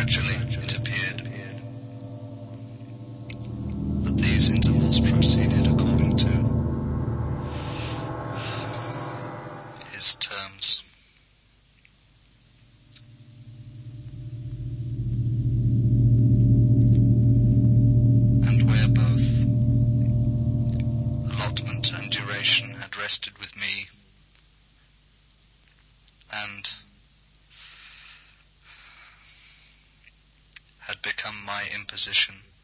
gradually it appeared that these intervals proceeded according to his terms. And where both allotment and duration had rested with me, and had become my imposition,